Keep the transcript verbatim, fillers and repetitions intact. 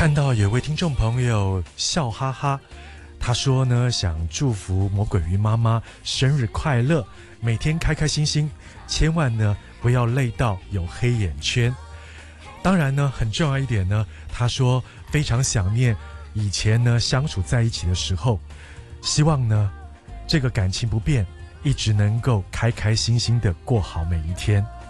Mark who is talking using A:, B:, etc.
A: 看到有位听众朋友笑哈哈，他说呢，想祝福魔鬼鱼妈妈生日快乐，每天开开心心，千万呢不要累到有黑眼圈。当然呢，很重要一点呢，他说非常想念以前呢相处在一起的时候，希望呢这个感情不变，一直能够开开心心的过好每一天。